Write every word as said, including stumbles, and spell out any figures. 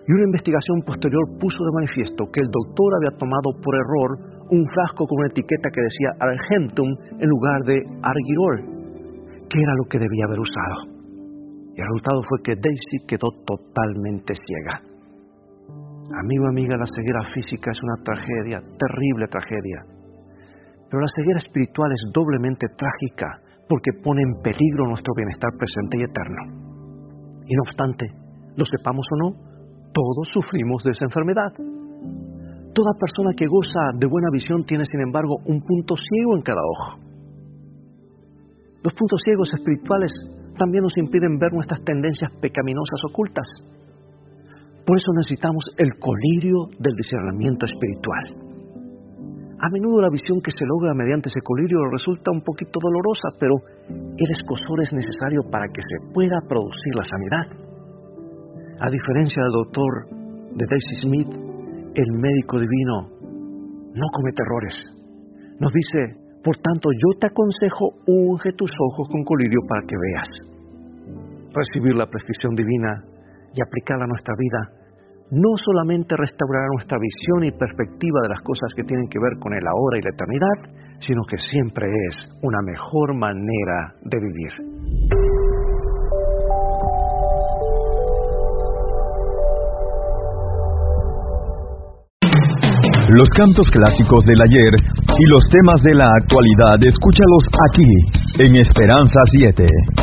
Y una investigación posterior puso de manifiesto que el doctor había tomado por error un frasco con una etiqueta que decía Argentum en lugar de Argirol, que era lo que debía haber usado. Y el resultado fue que Daisy quedó totalmente ciega. Amigo, amiga, la ceguera física es una tragedia, terrible tragedia. Pero la ceguera espiritual es doblemente trágica porque pone en peligro nuestro bienestar presente y eterno. Y no obstante, lo sepamos o no, todos sufrimos de esa enfermedad. Toda persona que goza de buena visión tiene, sin embargo, un punto ciego en cada ojo. Los puntos ciegos espirituales también nos impiden ver nuestras tendencias pecaminosas ocultas. Por eso necesitamos el colirio del discernimiento espiritual. A menudo la visión que se logra mediante ese colirio resulta un poquito dolorosa, pero el escozor es necesario para que se pueda producir la sanidad. A diferencia del doctor de Daisy Smith, el médico divino no comete errores. Nos dice, por tanto, yo te aconsejo, unge tus ojos con colirio para que veas. Recibir la prescripción divina y aplicarla a nuestra vida no solamente restaurará nuestra visión y perspectiva de las cosas que tienen que ver con el ahora y la eternidad, sino que siempre es una mejor manera de vivir. Los cantos clásicos del ayer y los temas de la actualidad, escúchalos aquí, en Esperanza siete.